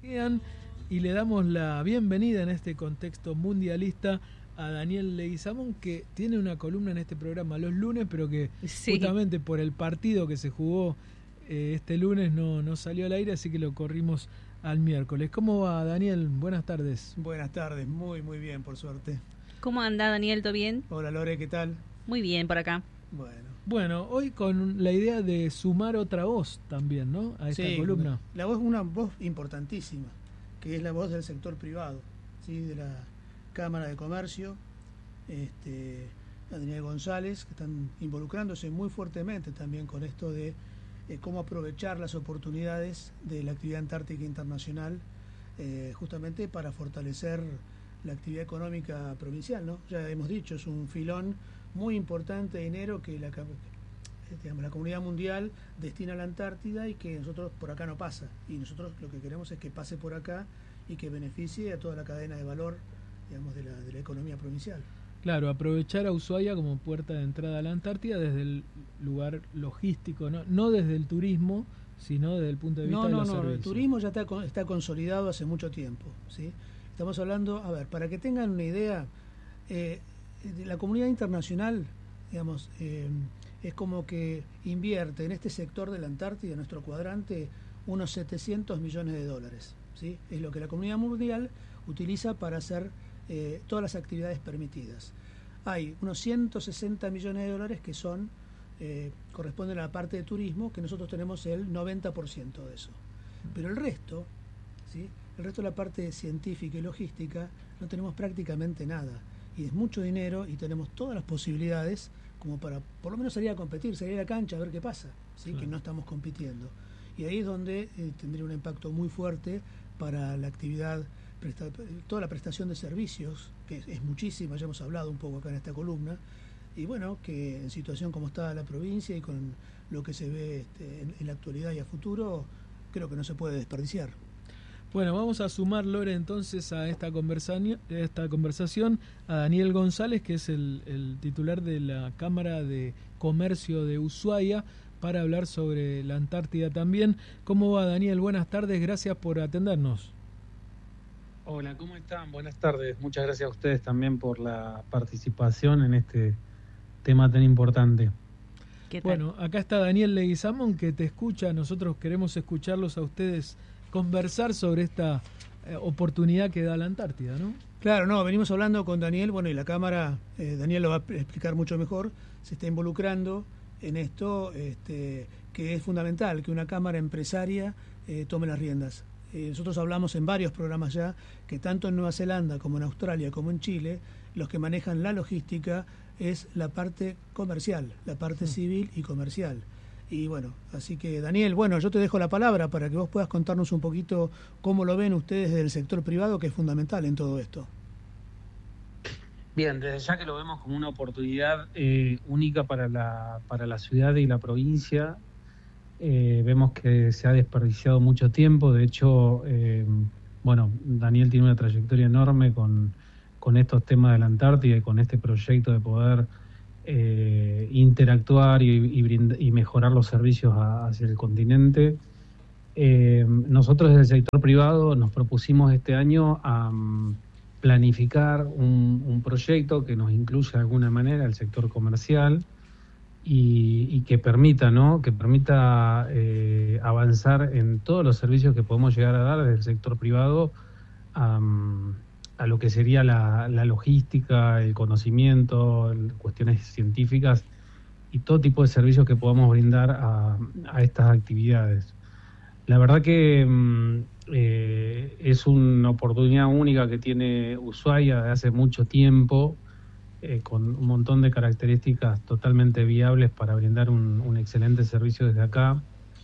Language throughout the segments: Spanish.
Y le damos la bienvenida en este contexto mundialista a Daniel Leguizamón, que tiene una columna en este programa los lunes, pero que justamente por el partido que se jugó este lunes no salió al aire, así que lo corrimos al miércoles. ¿Cómo va, Daniel? Buenas tardes. Buenas tardes, muy bien, por suerte. ¿Cómo anda, Daniel? ¿Todo bien? Hola, Lore, ¿qué tal? Muy bien, por acá. Bueno, hoy con la idea de sumar otra voz también, ¿no? A esta columna. La voz, una voz importantísima, que es la voz del sector privado, ¿sí? De la Cámara de Comercio, Daniel González, que están involucrándose muy fuertemente también con esto de cómo aprovechar las oportunidades de la actividad antártica internacional, justamente para fortalecer la actividad económica provincial, ¿no? Ya hemos dicho, es un filón muy importante de dinero que la comunidad mundial destina a la Antártida y que nosotros por acá no pasa. Y nosotros lo que queremos es que pase por acá y que beneficie a toda la cadena de valor, digamos, de la economía provincial. Claro, aprovechar a Ushuaia como puerta de entrada a la Antártida desde el lugar logístico, no desde el turismo, sino desde el punto de vista de los servicios. El turismo ya está consolidado hace mucho tiempo, ¿sí? Estamos hablando, a ver, para que tengan una idea, la comunidad internacional, digamos, es como que invierte en este sector de la Antártida, en nuestro cuadrante, unos 700 millones de dólares, ¿sí? Es lo que la comunidad mundial utiliza para hacer todas las actividades permitidas. Hay unos 160 millones de dólares que son corresponden a la parte de turismo, que nosotros tenemos el 90% de eso. Pero el resto, ¿sí? El resto de la parte científica y logística no tenemos prácticamente nada. Y es mucho dinero y tenemos todas las posibilidades como para por lo menos salir a competir, salir a la cancha a ver qué pasa, ¿sí? Claro. Que no estamos compitiendo. Y ahí es donde tendría un impacto muy fuerte para la actividad, toda la prestación de servicios, que es muchísima, ya hemos hablado un poco acá en esta columna, y bueno, que en situación como está la provincia y con lo que se ve en la actualidad y a futuro, creo que no se puede desperdiciar. Bueno, vamos a sumar, Lore, entonces a esta conversación a Daniel González, que es el titular de la Cámara de Comercio de Ushuaia, para hablar sobre la Antártida también. ¿Cómo va, Daniel? Buenas tardes, gracias por atendernos. Hola, ¿cómo están? Buenas tardes. Muchas gracias a ustedes también por la participación en este tema tan importante. Bueno, acá está Daniel Leguizamón, que te escucha. Nosotros queremos escucharlos a ustedes conversar sobre esta oportunidad que da la Antártida, ¿no? Claro, venimos hablando con Daniel, bueno, y la Cámara, Daniel lo va a explicar mucho mejor, se está involucrando en esto, que es fundamental, que una Cámara empresaria tome las riendas. Nosotros hablamos en varios programas ya, que tanto en Nueva Zelanda como en Australia como en Chile, los que manejan la logística es la parte comercial, la parte civil y comercial. Y bueno, así que Daniel, bueno, yo te dejo la palabra para que vos puedas contarnos un poquito cómo lo ven ustedes desde el sector privado, que es fundamental en todo esto. Bien, desde ya que lo vemos como una oportunidad única para la ciudad y la provincia, vemos que se ha desperdiciado mucho tiempo. De hecho, Daniel tiene una trayectoria enorme con estos temas de la Antártida y con este proyecto de poder interactuar y mejorar los servicios hacia el continente. Nosotros desde el sector privado nos propusimos este año a planificar un proyecto que nos incluya de alguna manera el sector comercial y que permita, ¿no? Que permita avanzar en todos los servicios que podemos llegar a dar desde el sector privado a lo que sería la logística, el conocimiento, cuestiones científicas y todo tipo de servicios que podamos brindar a estas actividades. La verdad que es una oportunidad única que tiene Ushuaia de hace mucho tiempo, con un montón de características totalmente viables para brindar un excelente servicio desde acá.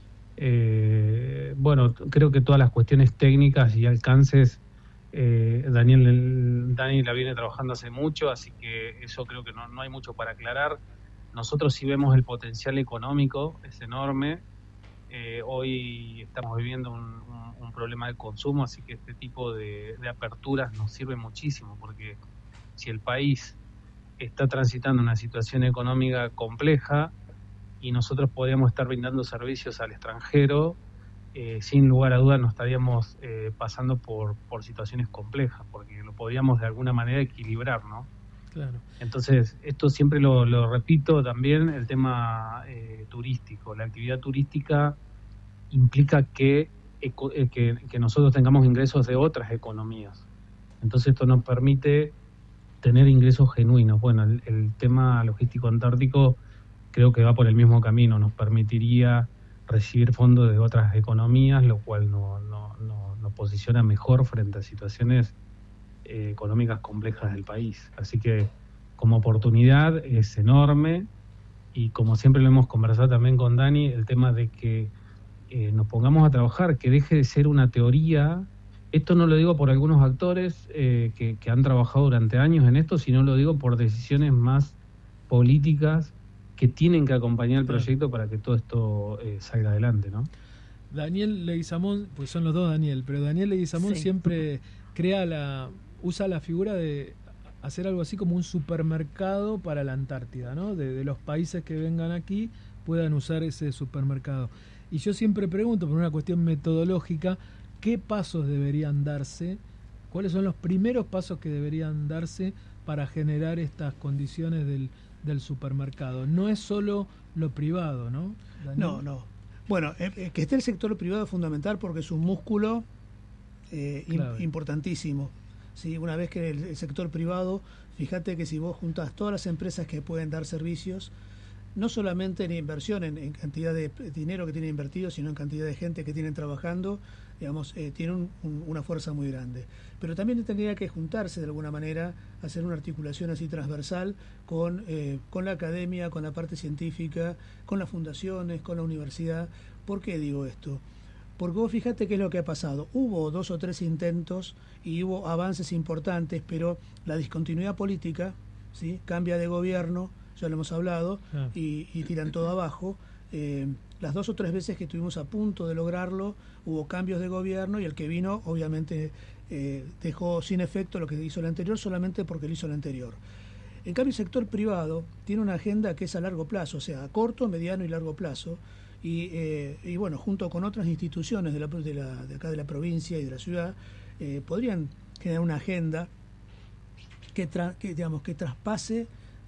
Creo que todas las cuestiones técnicas y alcances Dani la viene trabajando hace mucho, así que eso creo que no hay mucho para aclarar. Nosotros sí vemos el potencial económico, es enorme. Hoy estamos viviendo un problema de consumo, así que este tipo de aperturas nos sirve muchísimo, porque si el país está transitando una situación económica compleja y nosotros podríamos estar brindando servicios al extranjero, sin lugar a dudas no estaríamos pasando por situaciones complejas, porque lo podríamos de alguna manera equilibrar, ¿no? Claro. Entonces, esto siempre lo repito también, el tema turístico. La actividad turística implica que nosotros tengamos ingresos de otras economías. Entonces, esto nos permite tener ingresos genuinos. Bueno, el tema logístico antártico creo que va por el mismo camino, nos permitiría recibir fondos de otras economías, lo cual nos posiciona mejor frente a situaciones económicas complejas del país. Así que como oportunidad es enorme, y como siempre lo hemos conversado también con Dani, el tema de que nos pongamos a trabajar, que deje de ser una teoría. Esto no lo digo por algunos actores que han trabajado durante años en esto, sino lo digo por decisiones más políticas que tienen que acompañar el proyecto para que todo esto salga adelante, ¿no? Daniel Leguizamón, pues son los dos Daniel, pero Daniel Leguizamón siempre usa la figura de hacer algo así como un supermercado para la Antártida, ¿no? De los países que vengan aquí puedan usar ese supermercado. Y yo siempre pregunto, por una cuestión metodológica, ¿qué pasos deberían darse? ¿Cuáles son los primeros pasos que deberían darse para generar estas condiciones del supermercado? No es solo lo privado, ¿no, Daniel? No. Bueno, que esté el sector privado es fundamental porque es un músculo importantísimo. ¿Sí? Una vez que el sector privado, fíjate que si vos juntás todas las empresas que pueden dar servicios, no solamente en inversión, en cantidad de dinero que tienen invertido, sino en cantidad de gente que tienen trabajando, digamos, tiene una fuerza muy grande. Pero también tendría que juntarse de alguna manera, hacer una articulación así transversal con la academia, con la parte científica, con las fundaciones, con la universidad. ¿Por qué digo esto? Porque vos fíjate qué es lo que ha pasado. Hubo 2 o 3 intentos y hubo avances importantes, pero la discontinuidad política, ¿sí? Cambia de gobierno, ya lo hemos hablado, y tiran todo abajo. Las 2 o 3 veces que estuvimos a punto de lograrlo, hubo cambios de gobierno y el que vino, obviamente, dejó sin efecto lo que hizo el anterior solamente porque lo hizo el anterior. En cambio, el sector privado tiene una agenda que es a largo plazo, o sea, a corto, mediano y largo plazo. Y bueno, junto con otras instituciones de acá de la provincia y de la ciudad, podrían generar una agenda que traspase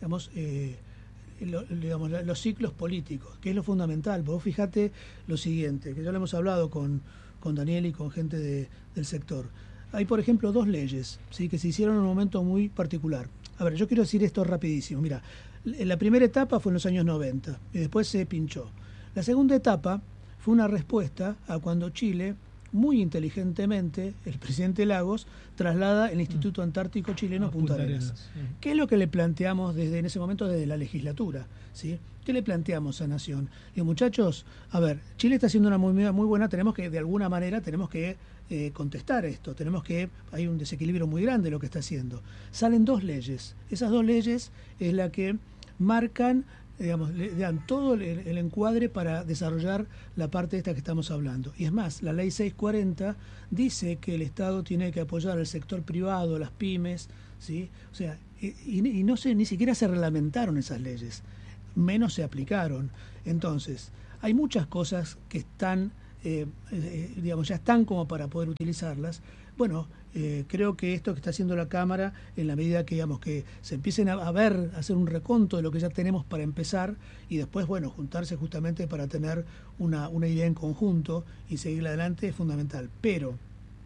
los ciclos políticos, que es lo fundamental. Vos fíjate lo siguiente, que ya lo hemos hablado con Daniel y con gente del sector. Hay, por ejemplo, 2 leyes, ¿sí? Que se hicieron en un momento muy particular. A ver, yo quiero decir esto rapidísimo. Mira, la primera etapa fue en los años 90 y después se pinchó. La segunda etapa fue una respuesta a cuando Chile, muy inteligentemente, el presidente Lagos, traslada el Instituto Antártico Chileno a Punta Arenas. ¿Qué es lo que le planteamos en ese momento desde la legislatura? ¿Sí? ¿Qué le planteamos a Nación? Y muchachos, a ver, Chile está haciendo una movida muy buena, de alguna manera tenemos que contestar esto, hay un desequilibrio muy grande en lo que está haciendo. Salen 2 leyes, esas 2 leyes es la que marcan, digamos, le dan todo el encuadre para desarrollar la parte esta que estamos hablando. Y es más, la ley 640 dice que el Estado tiene que apoyar al sector privado, las pymes, ¿sí? O sea, y no ni siquiera se reglamentaron esas leyes, menos se aplicaron. Entonces, hay muchas cosas que están, ya están como para poder utilizarlas. Bueno, creo que esto que está haciendo la Cámara, en la medida que que se empiecen a hacer un reconto de lo que ya tenemos para empezar y después, bueno, juntarse justamente para tener una idea en conjunto y seguir adelante es fundamental. Pero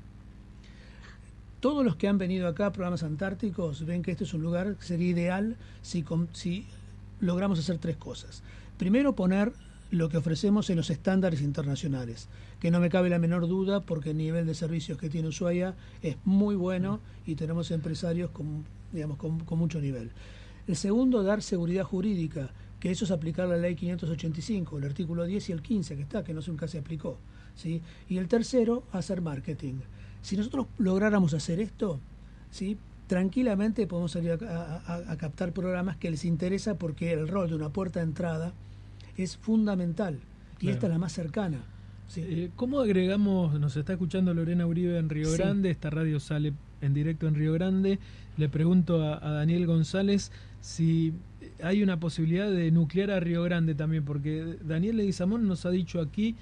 todos los que han venido acá a programas antárticos ven que este es un lugar que sería ideal si logramos hacer 3 cosas. Primero, poner lo que ofrecemos en los estándares internacionales, que no me cabe la menor duda porque el nivel de servicios que tiene Ushuaia es muy bueno y tenemos empresarios con mucho nivel. El segundo, dar seguridad jurídica, que eso es aplicar la ley 585, el artículo 10 y el 15 que nunca se aplicó, ¿sí? Y el tercero, hacer marketing. Si nosotros lográramos hacer esto, ¿sí?, tranquilamente podemos salir a captar programas que les interesa porque el rol de una puerta de entrada es fundamental y esta es la más cercana. ¿Sí? ¿Cómo agregamos? Nos está escuchando Lorena Uribe en Río Grande, esta radio sale en directo en Río Grande. Le pregunto a Daniel González si hay una posibilidad de nuclear a Río Grande también, porque Daniel Leguizamón nos ha dicho aquí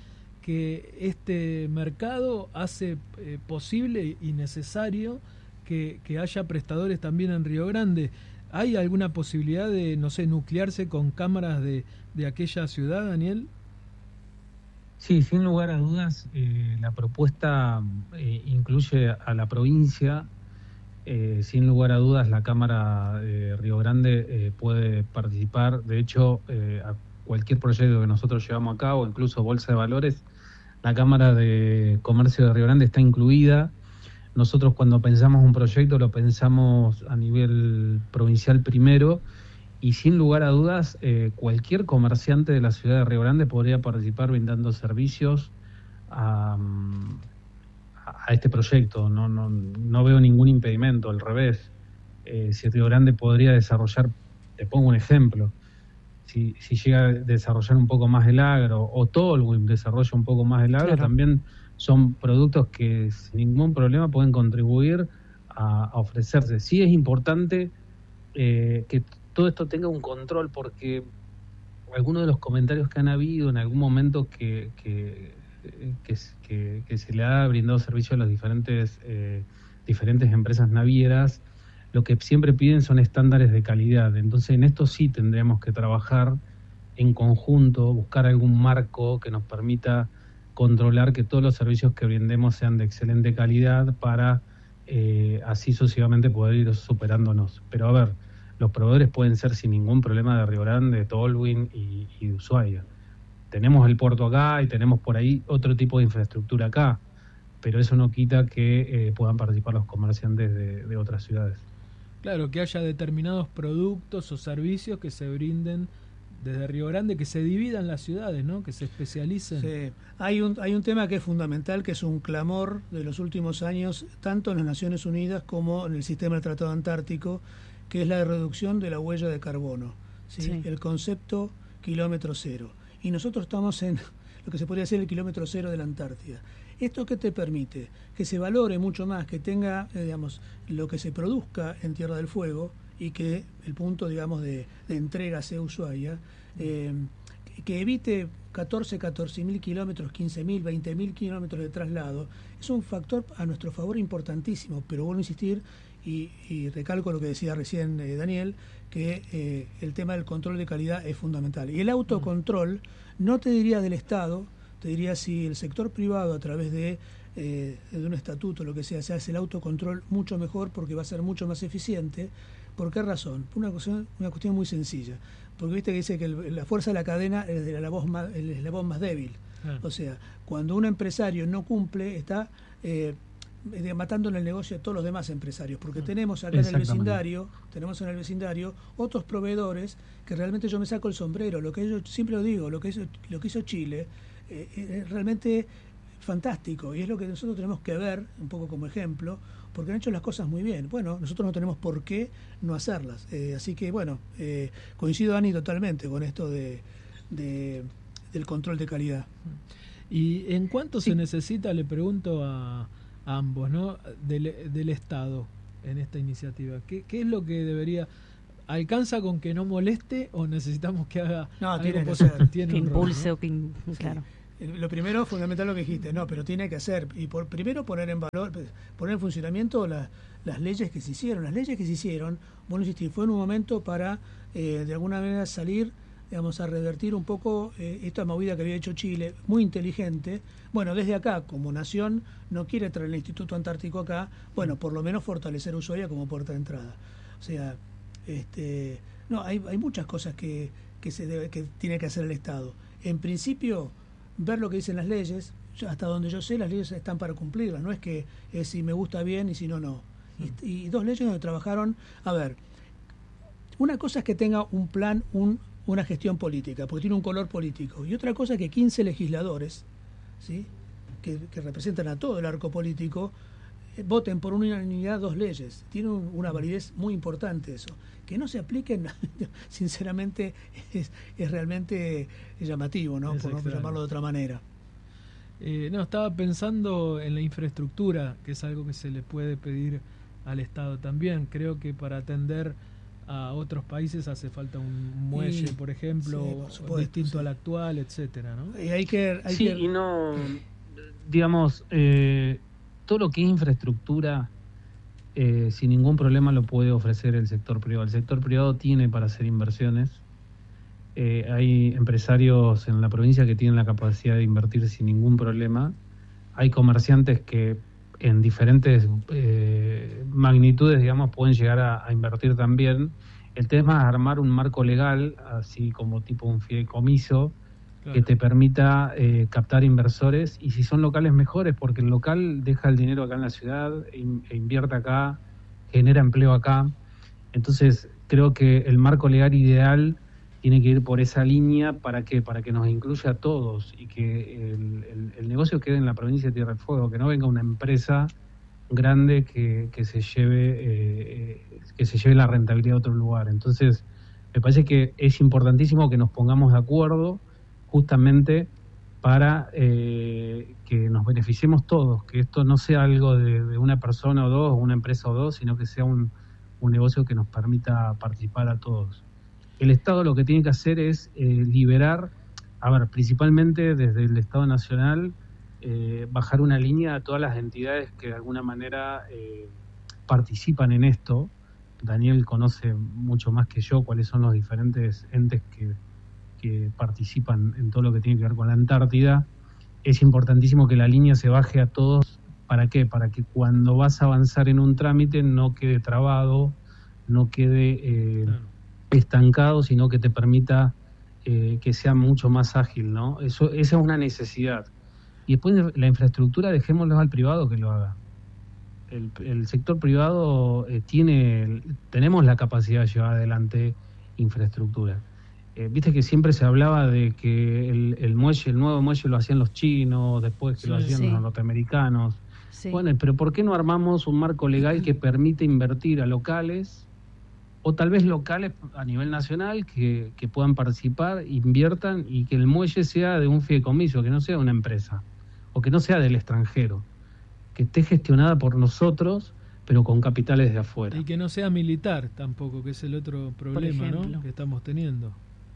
que este mercado hace posible y necesario que haya prestadores también en Río Grande. ¿Hay alguna posibilidad de, no sé, nuclearse con cámaras de aquella ciudad, Daniel? Sí, sin lugar a dudas, la propuesta incluye a la provincia. Sin lugar a dudas, la Cámara de Río Grande puede participar. De hecho, a cualquier proyecto que nosotros llevamos a cabo, incluso Bolsa de Valores, la Cámara de Comercio de Río Grande está incluida. Nosotros cuando pensamos un proyecto lo pensamos a nivel provincial primero, y sin lugar a dudas cualquier comerciante de la ciudad de Río Grande podría participar brindando servicios a este proyecto. No veo ningún impedimento, al revés. Si Río Grande podría desarrollar, te pongo un ejemplo, si llega a desarrollar un poco más el agro, o Tolwyn desarrolla un poco más el agro, claro, también son productos que sin ningún problema pueden contribuir a ofrecerse. Sí es importante que todo esto tenga un control, porque algunos de los comentarios que han habido en algún momento que se le ha brindado servicio a las diferentes empresas navieras, lo que siempre piden son estándares de calidad. Entonces en esto sí tendríamos que trabajar en conjunto, buscar algún marco que nos permita controlar que todos los servicios que brindemos sean de excelente calidad para así sucesivamente poder ir superándonos. Pero a ver, los proveedores pueden ser sin ningún problema de Río Grande, de Tolwyn y de Ushuaia. Tenemos el puerto acá y tenemos por ahí otro tipo de infraestructura acá, pero eso no quita que puedan participar los comerciantes de otras ciudades. Claro, que haya determinados productos o servicios que se brinden desde Río Grande, que se dividan las ciudades, ¿no? Que se especialicen. Sí. Hay un tema que es fundamental, que es un clamor de los últimos años, tanto en las Naciones Unidas como en el sistema del Tratado Antártico, que es la reducción de la huella de carbono, ¿sí? Sí. El concepto kilómetro cero. Y nosotros estamos en lo que se podría decir el kilómetro cero de la Antártida. ¿Esto qué te permite? Que se valore mucho más, que tenga, digamos, lo que se produzca en Tierra del Fuego, y que el punto, digamos, de entrega sea Ushuaia, que evite 14.000 kilómetros, 15.000, 20.000 kilómetros de traslado. Es un factor a nuestro favor importantísimo, pero vuelvo a insistir y recalco lo que decía recién Daniel, que el tema del control de calidad es fundamental. Y el autocontrol, no te diría del Estado, te diría si el sector privado a través de un estatuto, lo que sea, se hace el autocontrol mucho mejor, porque va a ser mucho más eficiente. ¿Por qué razón? Una cuestión muy sencilla. Porque viste que dice que la fuerza de la cadena es el eslabón más débil. O sea, cuando un empresario no cumple, está matando en el negocio a todos los demás empresarios, porque tenemos acá en el vecindario otros proveedores que realmente yo me saco el sombrero. Lo que yo siempre lo digo, lo que hizo Chile es realmente fantástico, y es lo que nosotros tenemos que ver un poco como ejemplo, porque han hecho las cosas muy bien. Bueno, nosotros no tenemos por qué no hacerlas. Así que, bueno, coincido, Dani, totalmente con esto del control de calidad. ¿Y en cuánto se necesita, le pregunto a ambos, ¿no?, del Estado en esta iniciativa? ¿Qué es lo que debería... ¿Alcanza con que no moleste o necesitamos que haga tiene algo que ser, que impulse, ¿no? Claro. Lo primero es fundamental lo que dijiste, pero tiene que hacer, y primero poner en valor, poner en funcionamiento las leyes que se hicieron. Las leyes que se hicieron, bueno, insistir, fue en un momento para de alguna manera salir, digamos, a revertir un poco esta movida que había hecho Chile, muy inteligente. Bueno, desde acá, como nación, no quiere traer el Instituto Antártico acá, bueno, por lo menos fortalecer Ushuaia como puerta de entrada. O sea, hay muchas cosas que tiene que hacer el Estado. En principio, ver lo que dicen las leyes. Hasta donde yo sé, las leyes están para cumplirlas, no es que es si me gusta bien y si no, no. Y dos leyes donde trabajaron, a ver, una cosa es que tenga un plan, una gestión política, porque tiene un color político, y otra cosa es que 15 legisladores, ¿sí?, que representan a todo el arco político, voten por unanimidad dos leyes. Tiene una validez muy importante eso. Que no se apliquen, sinceramente, es realmente llamativo, ¿no? Por no llamarlo de otra manera. Estaba pensando en la infraestructura, que es algo que se le puede pedir al Estado también. Creo que para atender a otros países hace falta un muelle, por ejemplo, distinto al actual, etcétera, ¿no? Y hay que y no, digamos, todo lo que es infraestructura, sin ningún problema lo puede ofrecer el sector privado. El sector privado tiene para hacer inversiones. Hay empresarios en la provincia que tienen la capacidad de invertir sin ningún problema. Hay comerciantes que en diferentes magnitudes, digamos, pueden llegar a invertir también. El tema es armar un marco legal, así como tipo un fideicomiso, claro, que te permita captar inversores, y si son locales mejores, porque el local deja el dinero acá en la ciudad e invierte acá, genera empleo acá. Entonces creo que el marco legal ideal tiene que ir por esa línea. ¿Para qué? Para que nos incluya a todos y que el negocio quede en la provincia de Tierra del Fuego, que no venga una empresa grande que se lleve la rentabilidad a otro lugar. Entonces, me parece que es importantísimo que nos pongamos de acuerdo justamente para que nos beneficiemos todos, que esto no sea algo de una persona o dos, o una empresa o dos, sino que sea un negocio que nos permita participar a todos. El Estado lo que tiene que hacer es liberar, principalmente desde el Estado Nacional, bajar una línea a todas las entidades que de alguna manera participan en esto. Daniel conoce mucho más que yo cuáles son los diferentes entes que participan en todo lo que tiene que ver con la Antártida. Es importantísimo que la línea se baje a todos. ¿Para qué? Para que cuando vas a avanzar en un trámite no quede trabado, no quede estancado, sino que te permita que sea mucho más ágil, ¿no? Esa es una necesidad. Y después la infraestructura dejémoslo al privado que lo haga. El sector privado tenemos la capacidad de llevar adelante infraestructura. Viste que siempre se hablaba de que el nuevo muelle lo hacían los chinos, después que lo hacían los norteamericanos. Sí. Bueno, pero ¿por qué no armamos un marco legal que permite invertir a locales, o tal vez locales a nivel nacional que puedan participar, inviertan, y que el muelle sea de un fideicomiso, que no sea una empresa, o que no sea del extranjero, que esté gestionada por nosotros, pero con capitales de afuera. Y que no sea militar tampoco, que es el otro problema, ¿no?, que estamos teniendo.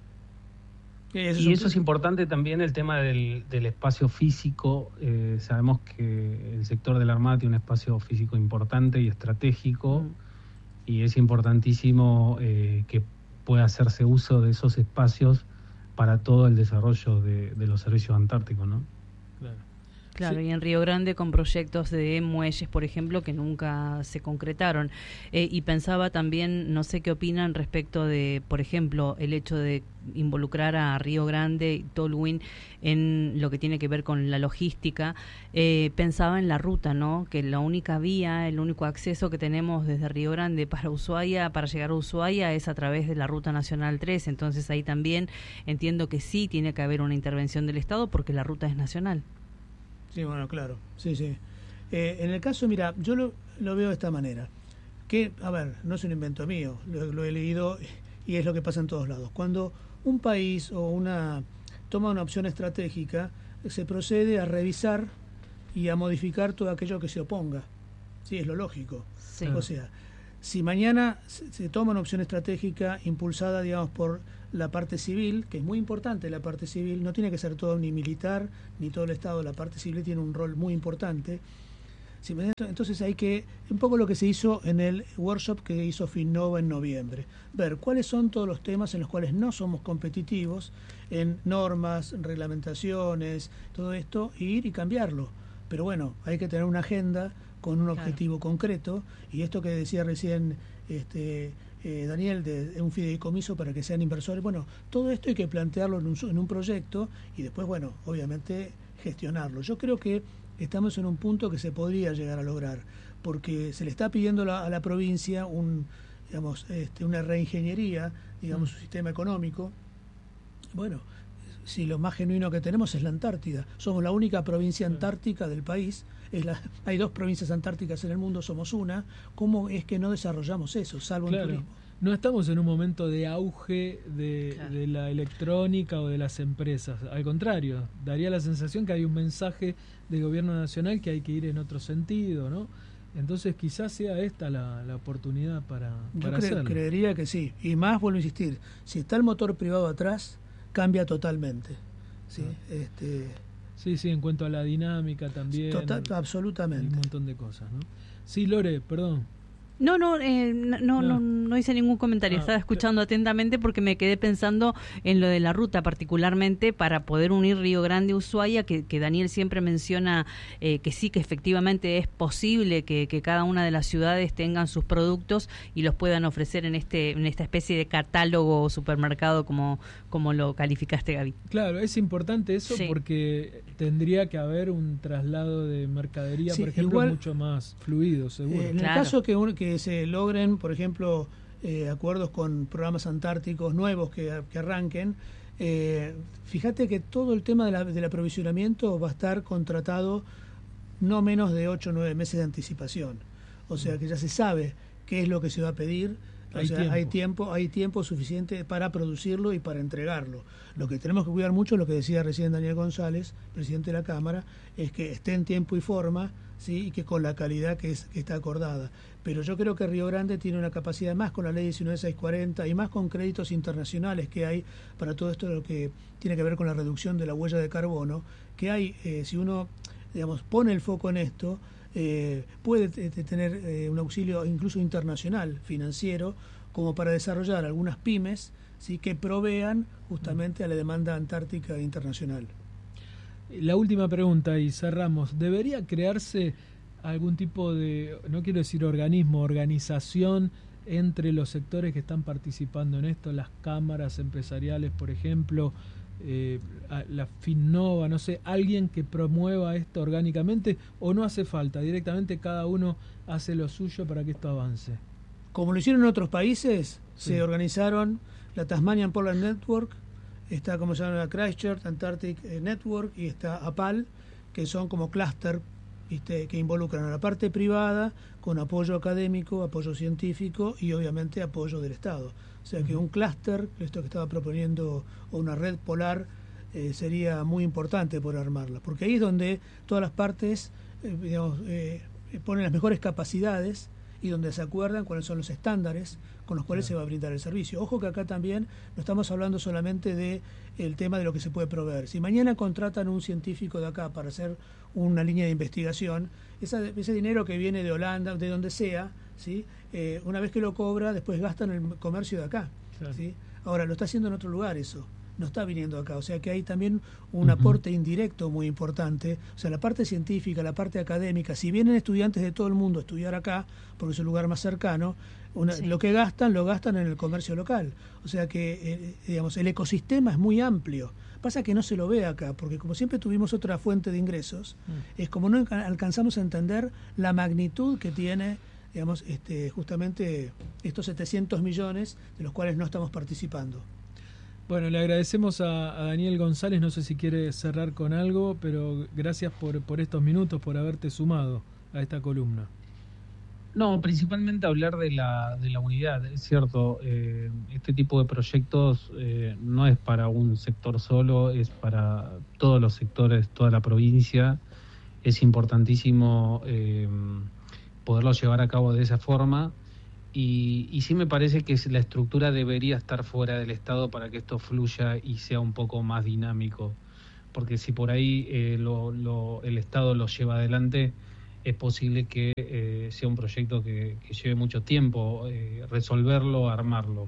Y eso es importante también, el tema del espacio físico. Sabemos que el sector de la Armada tiene un espacio físico importante y estratégico, y es importantísimo que pueda hacerse uso de esos espacios para todo el desarrollo de los servicios antárticos, ¿no? Claro, y en Río Grande con proyectos de muelles, por ejemplo, que nunca se concretaron. Y pensaba también, no sé qué opinan respecto de, por ejemplo, el hecho de involucrar a Río Grande y Tolwyn en lo que tiene que ver con la logística. Pensaba en la ruta, ¿no? Que la única vía, el único acceso que tenemos desde Río Grande para Ushuaia, para llegar a Ushuaia, es a través de la Ruta Nacional 3. Entonces ahí también entiendo que sí tiene que haber una intervención del Estado porque la ruta es nacional. Sí, bueno, claro, sí. En el caso, mira, yo lo veo de esta manera, que, no es un invento mío, lo he leído y es lo que pasa en todos lados. Cuando un país o toma una opción estratégica, se procede a revisar y a modificar todo aquello que se oponga. Sí, es lo lógico. Sí. O sea, si mañana se toma una opción estratégica impulsada, digamos, por la parte civil, que es muy importante la parte civil, no tiene que ser todo ni militar, ni todo el Estado, la parte civil tiene un rol muy importante. Entonces hay que, un poco lo que se hizo en el workshop que hizo Finnova en noviembre, ver cuáles son todos los temas en los cuales no somos competitivos, en normas, reglamentaciones, todo esto, ir y cambiarlo. Pero bueno, hay que tener una agenda con un objetivo concreto, y esto que decía recién Daniel, de un fideicomiso para que sean inversores, bueno, todo esto hay que plantearlo en un proyecto y después, bueno, obviamente gestionarlo. Yo creo que estamos en un punto que se podría llegar a lograr, porque se le está pidiendo a la provincia una reingeniería, digamos, su sistema económico. Bueno, si lo más genuino que tenemos es la Antártida, somos la única provincia antártica del país. Hay 2 provincias antárticas en el mundo, somos una. ¿Cómo es que no desarrollamos eso, salvo en turismo? No estamos en un momento de auge de la electrónica o de las empresas. Al contrario, daría la sensación que hay un mensaje del gobierno nacional que hay que ir en otro sentido, ¿no? Entonces quizás sea esta la oportunidad para hacerlo. Creería que sí. Y más, vuelvo a insistir, si está el motor privado atrás, cambia totalmente. ¿Sí? Sí, en cuanto a la dinámica también. Absolutamente. Un montón de cosas, ¿no? Sí, Lore, perdón. No hice ningún comentario, estaba escuchando atentamente porque me quedé pensando en lo de la ruta, particularmente para poder unir Río Grande a Ushuaia, que Daniel siempre menciona que sí, que efectivamente es posible que cada una de las ciudades tengan sus productos y los puedan ofrecer en esta especie de catálogo o supermercado como lo calificaste, Gaby. Claro, es importante eso porque tendría que haber un traslado de mercadería, por ejemplo, igual, mucho más fluido, seguro. En el caso que se logren, por ejemplo, acuerdos con programas antárticos nuevos que arranquen, fíjate que todo el tema del aprovisionamiento va a estar contratado no menos de 8 o 9 meses de anticipación. O sea que ya se sabe qué es lo que se va a pedir. Hay tiempo suficiente para producirlo y para entregarlo. Lo que tenemos que cuidar mucho, lo que decía recién Daniel González, presidente de la Cámara, es que esté en tiempo y forma, ¿sí? Y que con la calidad que está acordada. Pero yo creo que Río Grande tiene una capacidad más con la ley 19640 y más con créditos internacionales que hay para todo esto de lo que tiene que ver con la reducción de la huella de carbono, que hay, si uno, digamos, pone el foco en esto, puede tener un auxilio incluso internacional, financiero, como para desarrollar algunas pymes, ¿sí? Que provean justamente a la demanda antártica internacional. La última pregunta y cerramos. ¿Debería crearse algún tipo de, no quiero decir organismo, organización entre los sectores que están participando en esto, las cámaras empresariales, por ejemplo, la Finnova, no sé, alguien que promueva esto orgánicamente, o no hace falta, directamente cada uno hace lo suyo para que esto avance? Como lo hicieron en otros países, se organizaron la Tasmanian Polar Network, está como se llama la Christchurch Antarctic Network y está APAL, que son como clúster que involucran a la parte privada con apoyo académico, apoyo científico y obviamente apoyo del Estado. O sea que un clúster, esto que estaba proponiendo, o una red polar, sería muy importante por armarla, porque ahí es donde todas las partes ponen las mejores capacidades y donde se acuerdan cuáles son los estándares con los cuales se va a brindar el servicio. Ojo que acá también no estamos hablando solamente de el tema de lo que se puede proveer. Si mañana contratan un científico de acá para hacer una línea de investigación, ese dinero que viene de Holanda, de donde sea, ¿sí? Una vez que lo cobra, después gasta en el comercio de acá. Claro. ¿Sí? Ahora, lo está haciendo en otro lugar eso. No está viniendo acá, o sea que hay también un aporte indirecto muy importante, o sea, la parte científica, la parte académica, si vienen estudiantes de todo el mundo a estudiar acá, porque es el lugar más cercano, lo que gastan, lo gastan en el comercio local, o sea que, digamos, el ecosistema es muy amplio. Pasa que no se lo ve acá, porque como siempre tuvimos otra fuente de ingresos, es como no alcanzamos a entender la magnitud que tiene, digamos, justamente estos 700 millones de los cuales no estamos participando. Bueno, le agradecemos a Daniel González, no sé si quiere cerrar con algo, pero gracias por estos minutos, por haberte sumado a esta columna. No, principalmente hablar de la unidad, es cierto, este tipo de proyectos no es para un sector solo, es para todos los sectores, toda la provincia, es importantísimo poderlo llevar a cabo de esa forma. Y sí me parece que la estructura debería estar fuera del Estado para que esto fluya y sea un poco más dinámico, porque si por ahí el Estado lo lleva adelante, es posible que sea un proyecto que lleve mucho tiempo resolverlo, armarlo.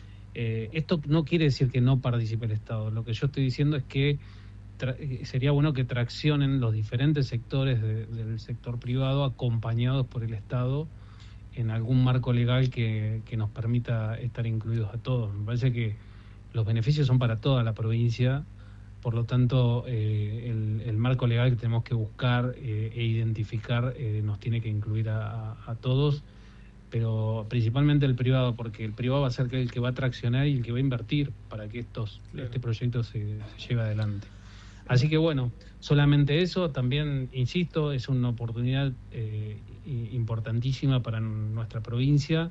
Esto no quiere decir que no participe el Estado, lo que yo estoy diciendo es que sería bueno que traccionen los diferentes sectores del sector privado acompañados por el Estado en algún marco legal que nos permita estar incluidos a todos. Me parece que los beneficios son para toda la provincia, por lo tanto el marco legal que tenemos que buscar e identificar nos tiene que incluir a todos, pero principalmente el privado, porque el privado va a ser el que va a traccionar y el que va a invertir para que este proyecto se lleve adelante. Así que bueno, solamente eso, también insisto, es una oportunidad importantísima para nuestra provincia.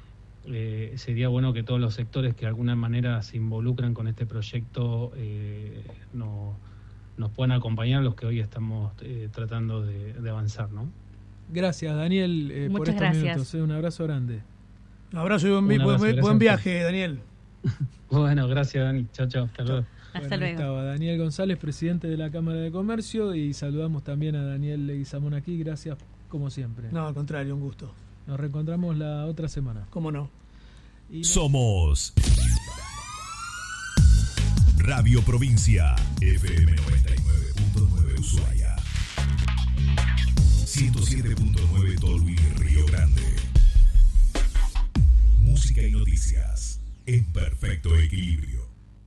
Sería bueno que todos los sectores que de alguna manera se involucran con este proyecto nos puedan acompañar, los que hoy estamos tratando de avanzar, ¿no? Gracias, Daniel, por estos minutos. Un abrazo grande. Un abrazo y buen viaje, Daniel. Bueno, gracias, Dani. Chao, hasta luego. Hasta luego. Estaba Daniel González, presidente de la Cámara de Comercio, y saludamos también a Daniel Leguizamón aquí. Gracias, como siempre. No, al contrario, un gusto. Nos reencontramos la otra semana. ¿Cómo no? Somos Radio Provincia, FM 99.9 Ushuaia, 107.9 Tolwyn, Río Grande. Música y noticias en perfecto equilibrio.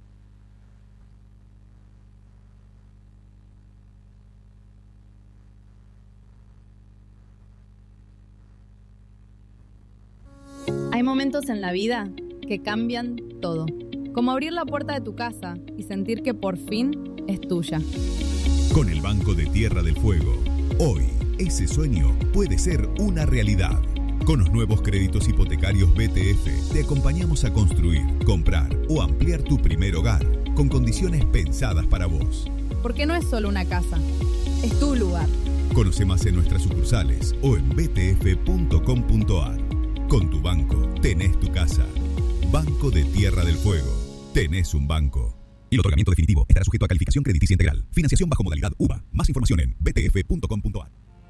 Hay momentos en la vida que cambian todo, como abrir la puerta de tu casa y sentir que por fin es tuya. Con el Banco de Tierra del Fuego, hoy ese sueño puede ser una realidad. Con los nuevos créditos hipotecarios BTF te acompañamos a construir, comprar o ampliar tu primer hogar con condiciones pensadas para vos. Porque no es solo una casa, es tu lugar. Conoce más en nuestras sucursales o en btf.com.ar. Con tu banco, tenés tu casa. Banco de Tierra del Fuego. Tenés un banco. El otorgamiento definitivo estará sujeto a calificación crediticia integral. Financiación bajo modalidad UVA. Más información en btf.com.ar.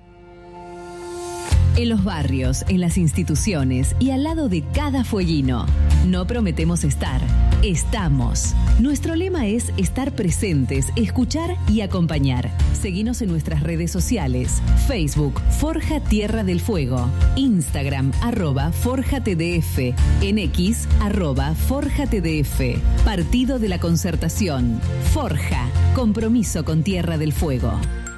En los barrios, en las instituciones y al lado de cada fueguino. No prometemos estar, estamos. Nuestro lema es estar presentes, escuchar y acompañar. Seguinos en nuestras redes sociales. Facebook, Forja Tierra del Fuego. Instagram, @ForjaTDF. En X, @ForjaTDF. Partido de la Concertación. Forja, compromiso con Tierra del Fuego.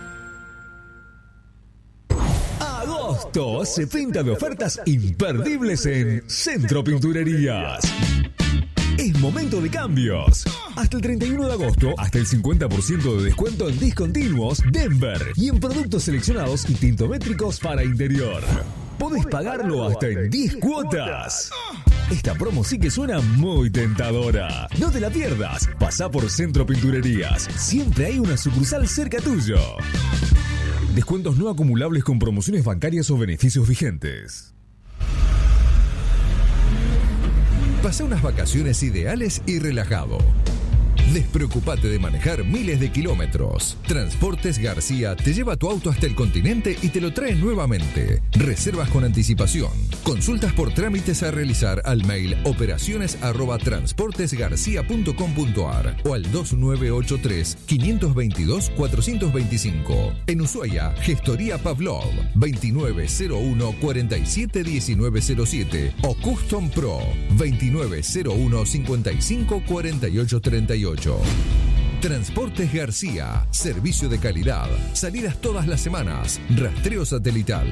Agosto se pinta de ofertas imperdibles en Centro Pinturerías. Es momento de cambios. Hasta el 31 de agosto, hasta el 50% de descuento en discontinuos Denver y en productos seleccionados y tintométricos para interior. Podés pagarlo hasta en 10 cuotas. Esta promo sí que suena muy tentadora. No te la pierdas. Pasá por Centro Pinturerías. Siempre hay una sucursal cerca tuyo. Descuentos no acumulables con promociones bancarias o beneficios vigentes. Pasa unas vacaciones ideales y relajado. Despreocupate de manejar miles de kilómetros. Transportes García te lleva tu auto hasta el continente y te lo trae nuevamente. Reservas con anticipación. Consultas por trámites a realizar al mail operaciones@transportesgarcia.com.ar o al 2983 522 425. En Ushuaia, Gestoría Pavlov 2901 47 1907 o Custom Pro 2901 55 48 38. Transportes García, servicio de calidad, salidas todas las semanas, rastreo satelital,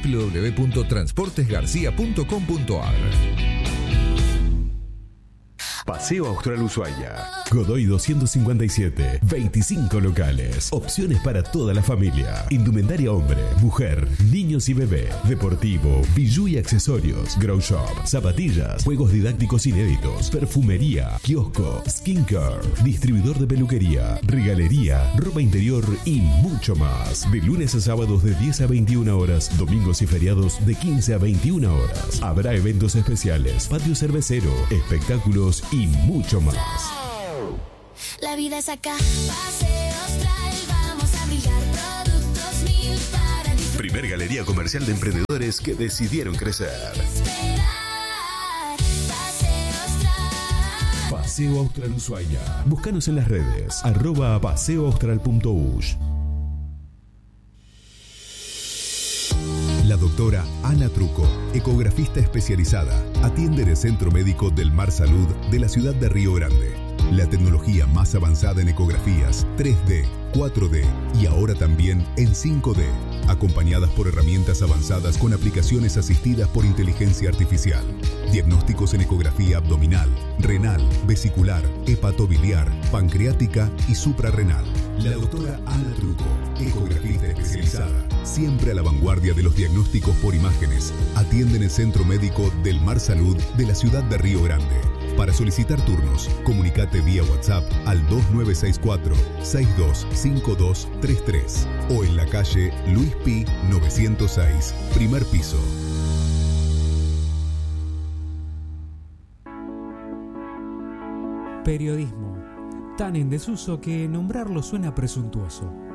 www.transportesgarcia.com.ar. Paseo Austral Ushuaia. Godoy 257. 25 locales. Opciones para toda la familia. Indumentaria hombre, mujer, niños y bebé. Deportivo, bijú y accesorios. Grow shop, zapatillas, juegos didácticos inéditos, perfumería, kiosco, skincare, distribuidor de peluquería, regalería, ropa interior y mucho más. De lunes a sábados de 10 a 21 horas, domingos y feriados de 15 a 21 horas. Habrá eventos especiales, patio cervecero, espectáculos y mucho más. La vida es acá, Paseo Austral, vamos a brillar, productos 1000 para disfrutar. Primer galería comercial de emprendedores que decidieron crecer. Paseo Austral Ushuaia. Búscanos en las redes, @paseoaustral.ush. La doctora Ana Truco, ecografista especializada, atiende en el Centro Médico del Mar Salud de la ciudad de Río Grande. La tecnología más avanzada en ecografías 3D, 4D y ahora también en 5D, acompañadas por herramientas avanzadas con aplicaciones asistidas por inteligencia artificial. Diagnósticos en ecografía abdominal, renal, vesicular, hepatobiliar, pancreática y suprarrenal. La doctora Ana Truco, ecografista especializada, siempre a la vanguardia de los diagnósticos por imágenes, atiende en el Centro Médico del Mar Salud de la ciudad de Río Grande. Para solicitar turnos, comunicate vía WhatsApp al 2964-625233 o en la calle Luis Pi 906, primer piso. Periodismo, tan en desuso que nombrarlo suena presuntuoso.